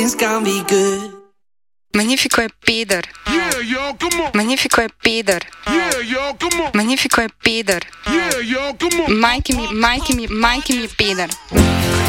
Magnifico è Peter. Yeah, yo, come on. Magnifico è Peter. Yeah, yo, come on. Magnifico è Peter. Yeah, yo, come on. Majki mi Peter.